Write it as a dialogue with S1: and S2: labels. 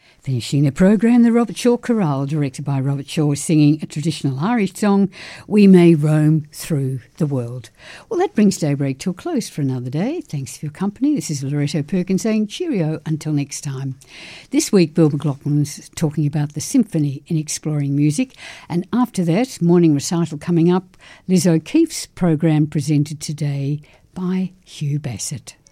S1: Finishing the program, the Robert Shaw Chorale, directed by Robert Shaw, singing a traditional Irish song, We May Roam Through the World. Well, that brings Daybreak to a close for another day. Thanks for your company. This is Loretto Perkins saying cheerio until next time. This week, Bill McLaughlin's talking about the symphony in exploring music. And after that, morning recital coming up, Liz O'Keeffe's program presented today by Hugh Bassett.